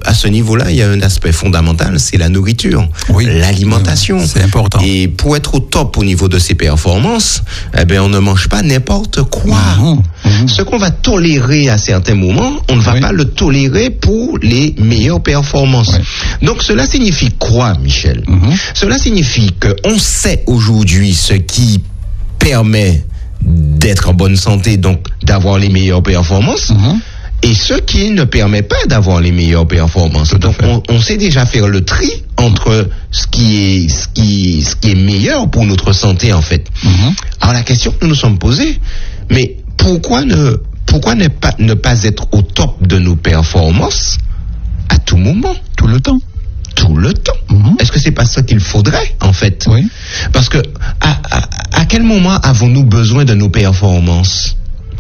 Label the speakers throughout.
Speaker 1: à ce niveau-là, il y a un aspect fondamental, c'est la nourriture, l'alimentation.
Speaker 2: C'est important.
Speaker 1: Et pour être au top au niveau de ses performances, on ne mange pas n'importe quoi. Ce qu'on va tolérer à certains moments, on ne va pas le tolérer pour les meilleures performances. Donc cela signifie quoi, Michel? Cela signifie qu'on sait aujourd'hui ce qui permet d'être en bonne santé, donc d'avoir les meilleures performances, et ce qui ne permet pas d'avoir les meilleures performances. Donc on sait déjà faire le tri entre ce qui est meilleur pour notre santé, en fait. Alors la question que nous nous sommes posée, mais pourquoi ne pas être au top de nos performances à tout moment,
Speaker 2: tout le temps?
Speaker 1: Tout le temps. Est-ce que c'est pas ça qu'il faudrait, en fait?
Speaker 2: Oui.
Speaker 1: Parce que à quel moment avons-nous besoin de nos performances?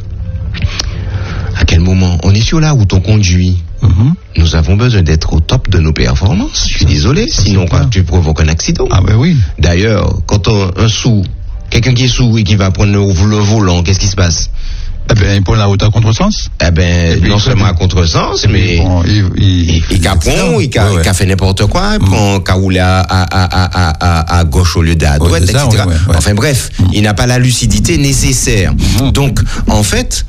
Speaker 1: À quel moment? On est sur la route, on conduit. Nous avons besoin d'être au top de nos performances. Je suis désolé, sinon tu provoques un accident.
Speaker 2: Ah ben oui.
Speaker 1: D'ailleurs, quand quelqu'un qui est sourd et qui va prendre le volant, qu'est-ce qui se passe?
Speaker 2: Il prend la route à contresens.
Speaker 1: Non seulement à contresens, mais il a fait n'importe quoi, il a roulé à gauche au lieu d'à droite, etc. Enfin bref, il n'a pas la lucidité nécessaire. Donc, en fait,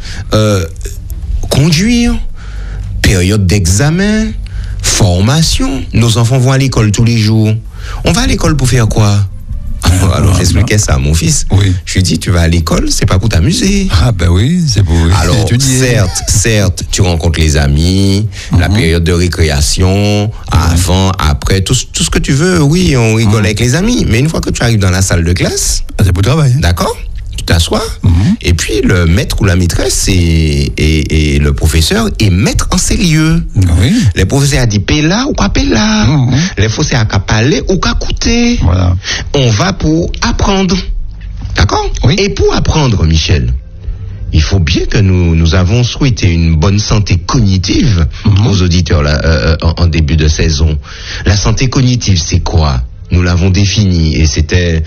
Speaker 1: conduire, période d'examen, formation, nos enfants vont à l'école tous les jours. On va à l'école pour faire quoi? Alors j'expliquais ça à mon fils. Je lui dis, tu vas à l'école, c'est pas pour t'amuser.
Speaker 2: Ah ben oui, c'est pour étudier.
Speaker 1: Alors certes, tu rencontres les amis, la période de récréation, avant, après, tout ce que tu veux, oui, on rigole avec les amis. Mais une fois que tu arrives dans la salle de classe,
Speaker 2: c'est pour travailler.
Speaker 1: D'accord? Tu t'assois, et puis le maître ou la maîtresse et le professeur est maître en ces lieux. Les professeurs a dit là ou pas là. Les professeurs a qu'à parler ou qu'à écouter.
Speaker 2: Voilà.
Speaker 1: On va pour apprendre. D'accord? Et pour apprendre, Michel, il faut bien que nous avons souhaité une bonne santé cognitive aux auditeurs là, en début de saison. La santé cognitive, c'est quoi? Nous l'avons défini et c'était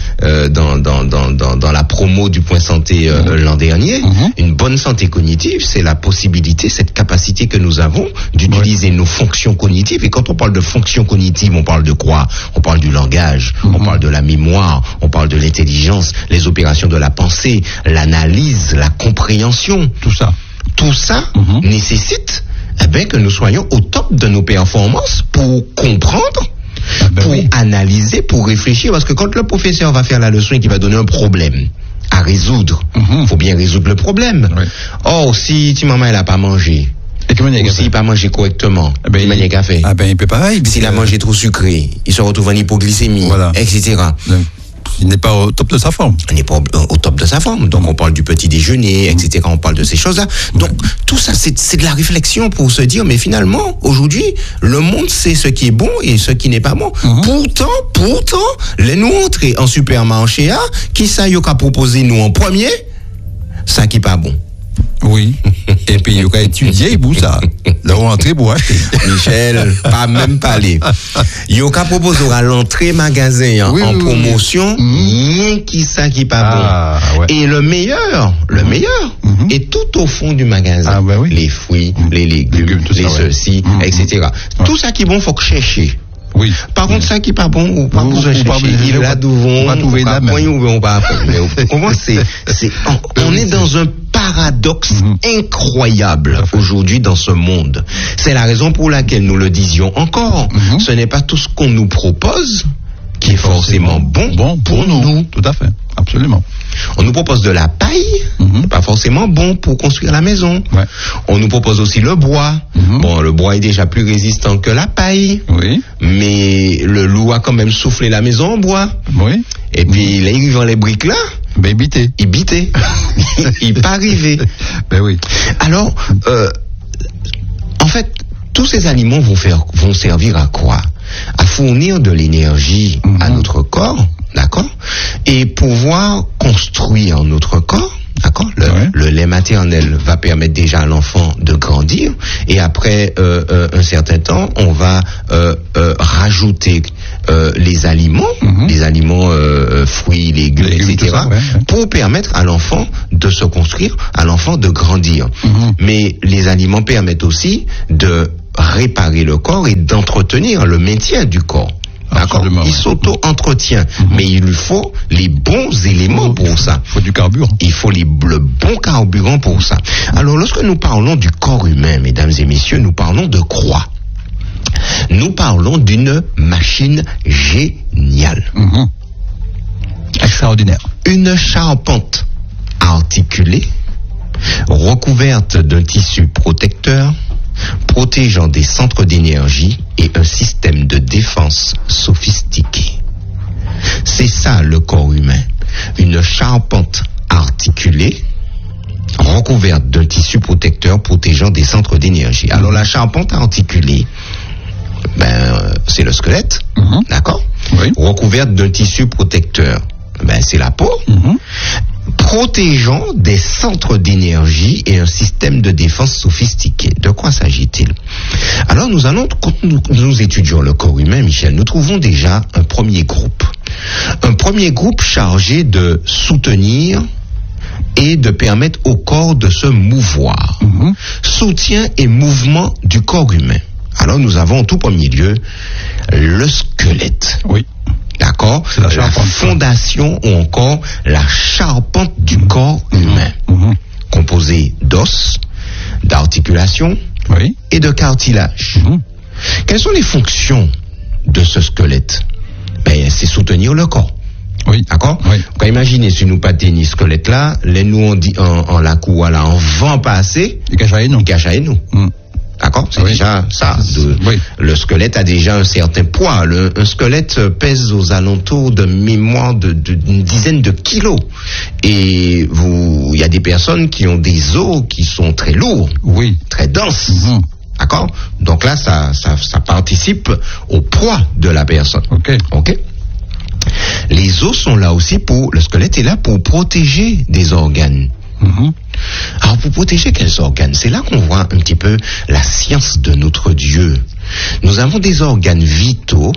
Speaker 1: dans la promo du Point Santé l'an dernier. Une bonne santé cognitive, c'est la possibilité, cette capacité que nous avons d'utiliser nos fonctions cognitives. Et quand on parle de fonctions cognitives, on parle de quoi? On parle du langage, on parle de la mémoire, on parle de l'intelligence, les opérations de la pensée, l'analyse, la compréhension. Tout ça nécessite que nous soyons au top de nos performances pour comprendre, pour analyser, pour réfléchir, parce que quand le professeur va faire la leçon et qu'il va donner un problème à résoudre, faut bien résoudre le problème. Or, si maman elle a pas mangé, ou s'il n'a pas mangé correctement, il café.
Speaker 2: Il peut pareil.
Speaker 1: S'il a mangé trop sucré, il se retrouve en hypoglycémie, etc.
Speaker 2: Il n'est pas au top de sa forme.
Speaker 1: Il n'est pas au top de sa forme. Donc, on parle du petit déjeuner, etc. On parle de ces choses-là. Donc, tout ça, c'est de la réflexion pour se dire, mais finalement, aujourd'hui, le monde sait ce qui est bon et ce qui n'est pas bon. Pourtant, les nous entrer en supermarché, qui ça y a qu'à proposer nous en premier, ça qui n'est pas bon.
Speaker 2: Oui. Et puis, il y a qu'à étudier pour ça. La rentrée pour acheter.
Speaker 1: Michel, pas même parler. Il y a qu'à proposer à l'entrée magasin en promotion, qui ça qui pas bon. Et le meilleur est tout au fond du magasin. Les fruits, les légumes, les ceci, etc. Tout ça qui est bon, faut que chercher. Par contre, ça qui est pas bon, ou pas besoin de chercher. Il là devant, on va on est dans un paradoxe incroyable aujourd'hui dans ce monde. C'est la raison pour laquelle nous le disions encore. Ce n'est pas tout ce qu'on nous propose qui est forcément bon pour nous.
Speaker 2: Tout à fait, absolument.
Speaker 1: On nous propose de la paille, pas forcément bon pour construire la maison. On nous propose aussi le bois. Bon, le bois est déjà plus résistant que la paille, mais le loup a quand même soufflé la maison en bois. Et puis, là, il vend les briques là.
Speaker 2: Il bitait.
Speaker 1: Il n'est pas arrivé. Alors, en fait, tous ces aliments vont servir à quoi? À fournir de l'énergie à notre corps, d'accord? Et pouvoir construire notre corps, d'accord? Le lait maternel va permettre déjà à l'enfant de grandir, et après un certain temps, on va rajouter les aliments, fruits, légumes, etc., pour permettre à l'enfant de se construire, à l'enfant de grandir. Mais les aliments permettent aussi de réparer le corps et d'entretenir le maintien du corps. D'accord. Il s'auto-entretient, mais il lui faut les bons éléments pour ça.
Speaker 2: Il faut du carburant.
Speaker 1: Il faut le bon carburant pour ça. Alors, lorsque nous parlons du corps humain, mesdames et messieurs, nous parlons de croix. Nous parlons d'une machine géniale.
Speaker 2: Extraordinaire.
Speaker 1: Une charpente articulée, recouverte d'un tissu protecteur, protégeant des centres d'énergie et un système de défense sophistiqué. C'est ça le corps humain. Une charpente articulée, recouverte d'un tissu protecteur protégeant des centres d'énergie. Alors la charpente articulée, c'est le squelette, d'accord?
Speaker 2: Oui.
Speaker 1: Recouverte d'un tissu protecteur, c'est la peau. Protégeant des centres d'énergie et un système de défense sophistiqué. De quoi s'agit-il? Alors quand nous étudions le corps humain, Michel, nous trouvons déjà un premier groupe. Un premier groupe chargé de soutenir et de permettre au corps de se mouvoir. Soutien et mouvement du corps humain. Alors nous avons en tout premier lieu le squelette.
Speaker 2: Oui.
Speaker 1: D'accord? La fondation ou encore la charpente du corps humain. Composée d'os, d'articulations et de cartilage. Quelles sont les fonctions de ce squelette? C'est soutenir le corps.
Speaker 2: Oui.
Speaker 1: D'accord?
Speaker 2: Oui.
Speaker 1: Quand imaginez si nous pas tenir squelette là, les nous on dit en la cour là, en vent passé,
Speaker 2: il cache à nous.
Speaker 1: D'accord? C'est déjà ça. Le squelette a déjà un certain poids. Un squelette pèse aux alentours de mémoire d'une dizaine de kilos. Et il y a des personnes qui ont des os qui sont très lourds. Oui. Très denses. D'accord? Donc là, ça participe au poids de la personne. OK? Les os sont là aussi le squelette est là pour protéger des organes. Alors pour protéger quels organes? C'est là qu'on voit un petit peu la science de notre Dieu. Nous avons des organes vitaux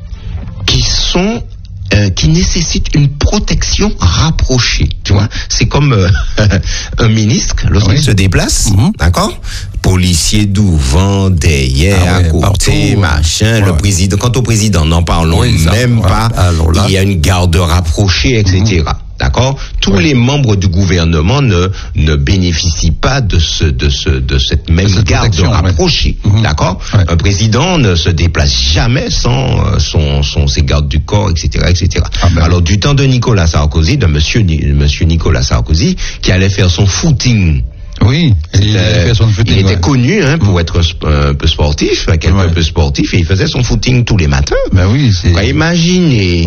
Speaker 1: qui nécessitent une protection rapprochée. Tu vois, c'est comme un ministre lorsqu'il se déplace, d'accord? Policier devant, derrière, à côté, machin. Le président. Quant au président, n'en parlons même pas. Alors là, il y a une garde rapprochée, etc. D'accord? Tous les membres du gouvernement ne bénéficient pas de cette même garde rapprochée. D'accord? Un président ne se déplace jamais sans ses gardes du corps, etc., etc. Alors, du temps de Nicolas Sarkozy, de monsieur Nicolas Sarkozy, qui allait faire son footing. Oui, il était connu pour être un peu sportif, quelqu'un un peu sportif, et il faisait son footing tous les matins. Imaginez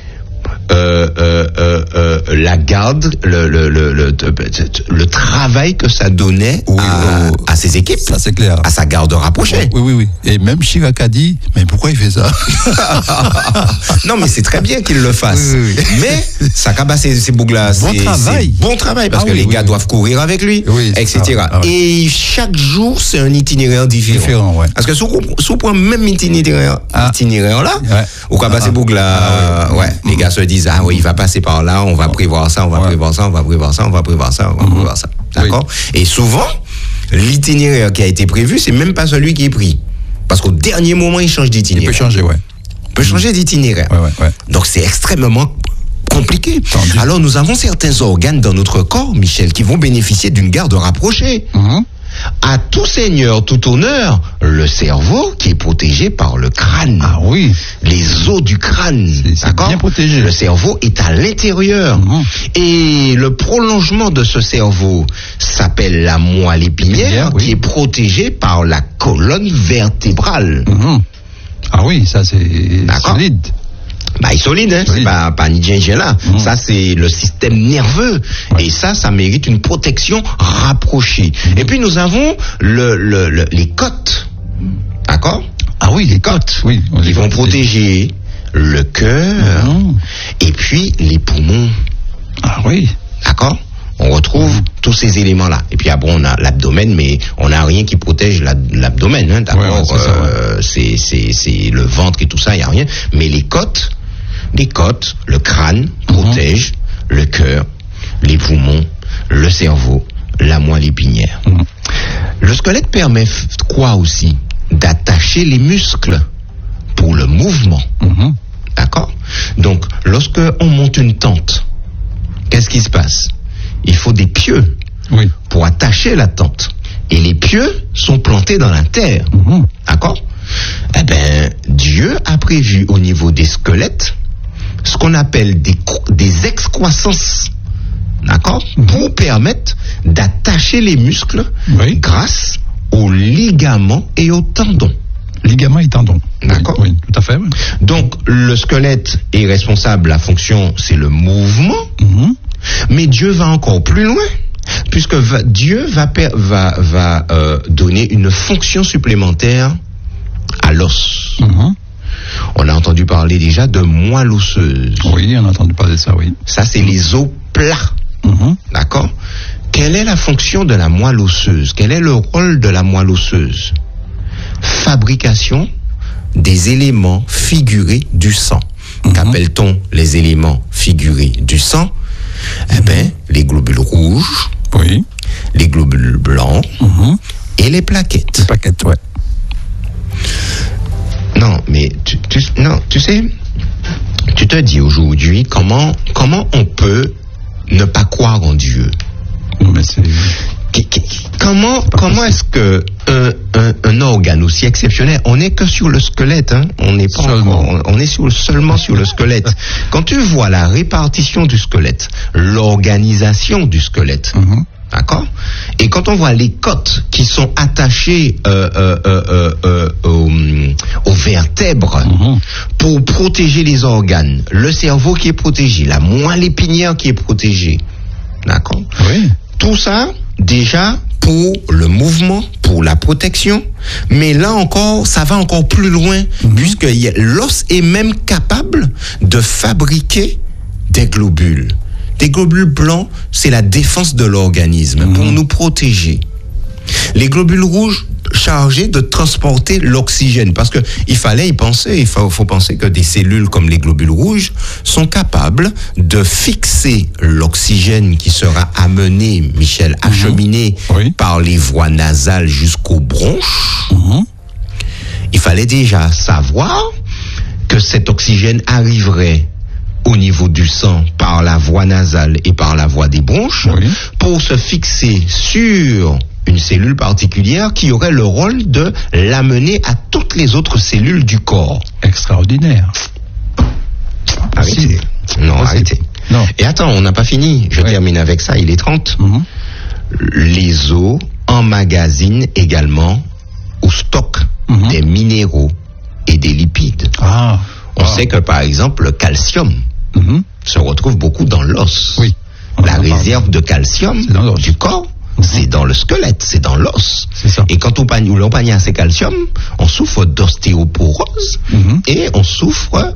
Speaker 1: la garde, le travail que ça donnait à ses équipes.
Speaker 2: Ça, c'est clair.
Speaker 1: À sa garde rapprochée.
Speaker 2: Oui. Et même Chirac a dit, mais pourquoi il fait ça?
Speaker 1: Non, mais c'est très bien qu'il le fasse. Mais ça cabasse ces bougs-là. Bon travail, parce que les gars doivent courir avec lui, etc. Et chaque jour, c'est un itinéraire différent. Parce que si on prend même itinéraire là, au cabasse ces bougs-là, les gars se disent, il va passer par là, on va prévoir ça, on va prévoir ça. D'accord? Et souvent, l'itinéraire qui a été prévu, c'est même pas celui qui est pris. Parce qu'au dernier moment, il change d'itinéraire. Il peut changer d'itinéraire. Donc, c'est extrêmement compliqué. Alors, nous avons certains organes dans notre corps, Michel, qui vont bénéficier d'une garde rapprochée. À tout seigneur, tout honneur, le cerveau qui est protégé par le crâne. Les os du crâne. C'est bien protégé. Le cerveau est à l'intérieur. Et le prolongement de ce cerveau s'appelle la moelle épinière, qui est protégée par la colonne vertébrale.
Speaker 2: Ça c'est solide.
Speaker 1: Il est solide, c'est pas ni gingé là. Ça, c'est le système nerveux. Et ça mérite une protection rapprochée. Et puis, nous avons les côtes. D'accord? Les côtes. Qui vont protéger le cœur et puis les poumons. D'accord? On retrouve tous ces éléments-là. Et puis après, on a l'abdomen, mais on n'a rien qui protège l'abdomen. D'accord? C'est le ventre et tout ça, il n'y a rien. Mais les côtes, le crâne protège le cœur, les poumons, le cerveau, la moelle épinière. Le squelette permet quoi aussi? d'attacher les muscles pour le mouvement. D'accord? Donc, lorsque on monte une tente, qu'est-ce qui se passe? Il faut des pieux pour attacher la tente. Et les pieux sont plantés dans la terre. D'accord? Eh bien, Dieu a prévu au niveau des squelettes ce qu'on appelle des excroissances. D'accord? Pour permettre d'attacher les muscles grâce aux ligaments et aux tendons.
Speaker 2: Ligaments et tendons.
Speaker 1: D'accord?
Speaker 2: Oui, tout à fait. Oui.
Speaker 1: Donc, le squelette est responsable, la fonction, c'est le mouvement. Mais Dieu va encore plus loin, puisque Dieu va donner une fonction supplémentaire à l'os. On a entendu parler déjà de moelle osseuse.
Speaker 2: Oui, on a entendu parler de ça, oui.
Speaker 1: Ça, c'est les os plats. D'accord? Quelle est la fonction de la moelle osseuse? Quel est le rôle de la moelle osseuse? Fabrication des éléments figurés du sang. Qu'appelle-t-on les éléments figurés du sang? Eh bien, les globules rouges, les globules blancs et les plaquettes.
Speaker 2: Les plaquettes, ouais.
Speaker 1: Non, mais tu sais, tu te dis aujourd'hui comment on peut ne pas croire en Dieu.
Speaker 2: Mais c'est...
Speaker 1: Comment est-ce que un organe aussi exceptionnel, on n'est que sur le squelette, hein, on n'est pas encore, on est seulement sur le squelette. Quand tu vois la répartition du squelette, l'organisation du squelette, d'accord, et quand on voit les côtes qui sont attachées aux vertèbres pour protéger les organes, le cerveau qui est protégé, la moelle épinière qui est protégée, d'accord, tout ça déjà pour le mouvement, pour la protection, mais là encore, ça va encore plus loin, puisque l'os est même capable de fabriquer des globules. Des globules blancs, c'est la défense de l'organisme, pour nous protéger. Les globules rouges, chargés de transporter l'oxygène, parce que il fallait y penser, il faut penser que des cellules comme les globules rouges sont capables de fixer l'oxygène qui sera amené, Michel, acheminé par les voies nasales jusqu'aux bronches. Il fallait déjà savoir que cet oxygène arriverait au niveau du sang par la voie nasale et par la voie des bronches pour se fixer sur une cellule particulière qui aurait le rôle de l'amener à toutes les autres cellules du corps.
Speaker 2: Extraordinaire.
Speaker 1: Arrêtez. Non, arrêtez. Non. Et attends, on n'a pas fini. Je termine avec ça, il est 30. Les os emmagasinent également ou stockent des minéraux et des lipides. On sait que par exemple le calcium se retrouve beaucoup dans l'os. La réserve de calcium du corps, c'est dans le squelette, c'est dans l'os. Et quand on pagne assez calcium, on souffre d'ostéoporose et on souffre,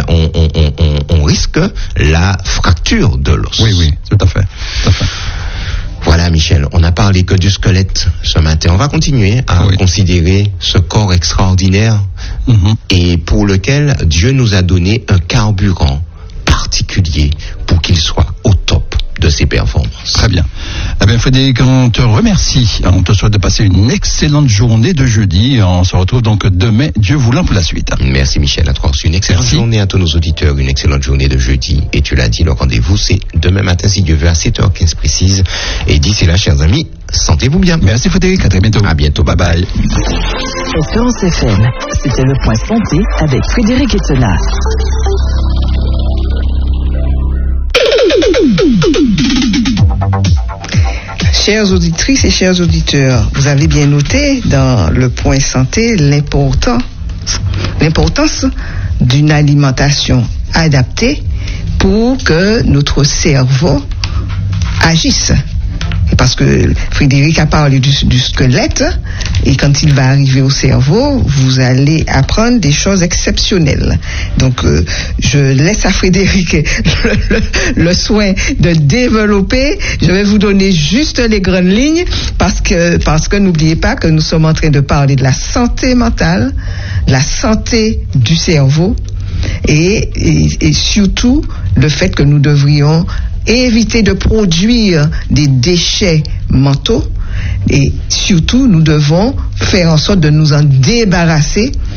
Speaker 1: on risque la fracture de l'os.
Speaker 2: Oui, tout à fait.
Speaker 1: Voilà, Michel, on n'a parlé que du squelette ce matin. On va continuer à considérer ce corps extraordinaire et pour lequel Dieu nous a donné un carburant particulier pour qu'il soit au top de ses performances.
Speaker 2: Très bien. Eh bien, Frédéric, on te remercie. On te souhaite de passer une excellente journée de jeudi. On se retrouve donc demain, Dieu voulant, pour la suite.
Speaker 1: Merci, Michel. À toi aussi. Une excellente journée à tous nos auditeurs. Une excellente journée de jeudi. Et tu l'as dit, le rendez-vous, c'est demain matin, si Dieu veut, à 7h15 précise. Et d'ici là, chers amis, sentez-vous bien.
Speaker 2: Merci, Frédéric. À très bientôt.
Speaker 1: À bientôt. Bye bye.
Speaker 3: Espérance FM. C'était le point santé avec Frédéric Etena.
Speaker 4: Chères auditrices et chers auditeurs, vous avez bien noté dans le point santé l'importance d'une alimentation adaptée pour que notre cerveau agisse. Parce que Frédéric a parlé du squelette, et quand il va arriver au cerveau, vous allez apprendre des choses exceptionnelles. Donc, je laisse à Frédéric le soin de développer. Je vais vous donner juste les grandes lignes, parce que n'oubliez pas que nous sommes en train de parler de la santé mentale, la santé du cerveau, et surtout le fait que nous devrions éviter de produire des déchets mentaux, Et surtout, nous devons faire en sorte de nous en débarrasser